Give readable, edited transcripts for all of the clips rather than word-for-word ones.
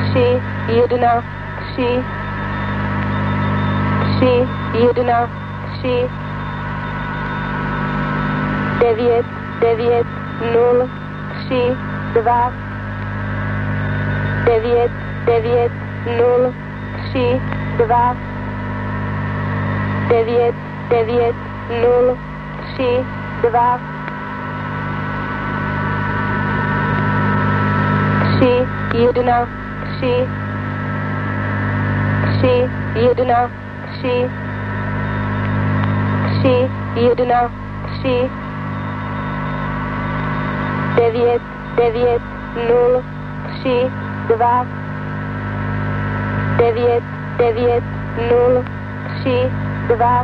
3, 1, 3, 3, 1, 3, 9, 9, 0, 3, 2, 9, 9, 0, 3, 2, 9, 9, 0, 3, 2, 3, 1, 3, 3, 1, 3, 3, 1, 3, 9, 9, 0, 3, 2, 9, 9, 0, 3, 2,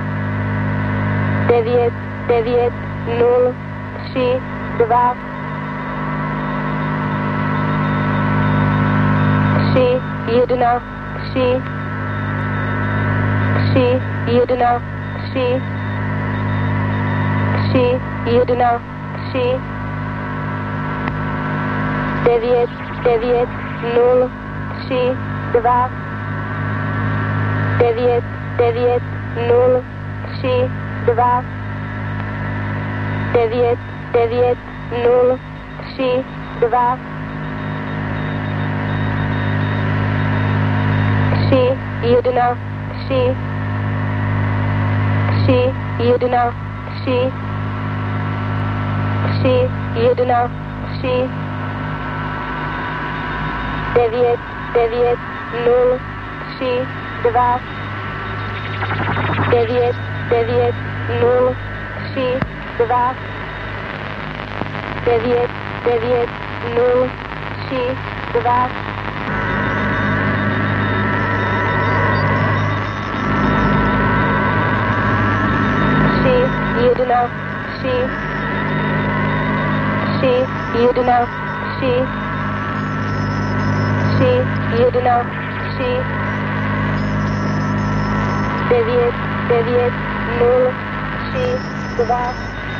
9, 9, 0, 3, 2, 3, 1, 3, 3, 1, 3, 3, 1, 3, 9, 9, 0, 3, 2, 9, 9, 0, 3, 2, 9, 9, 0, 3, 2, 3, 1, 3, 3, 1, 3, 3, 1, 3, 9, 9, 0, 3, 2, 9, 9, 0, 3, 2, 9, 9, 0, 3, 2, 3, 1, 3, 3, 1, 3, 3, 1, 3, 9, 9, 0, 3, 2,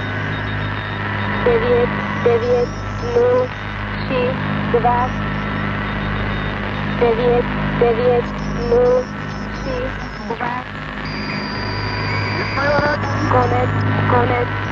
9, 9, 0, 3, 2, 9, 9, 0, 3, 2. Konec, konec.